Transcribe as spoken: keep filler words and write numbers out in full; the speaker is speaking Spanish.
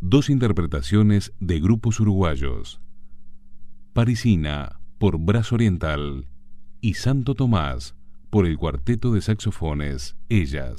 dos interpretaciones de grupos uruguayos: Parisina por Brazo Oriental y Santo Tomás por el cuarteto de saxofones Ellas.